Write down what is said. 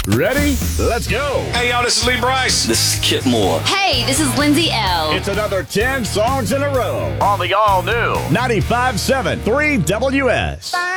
Ready? Let's go. Hey, yo, this is Lee Bryce. This is Kip Moore. Hey, this is Lindsay L. It's another 10 songs in a row on the all-new 95.7 3WS.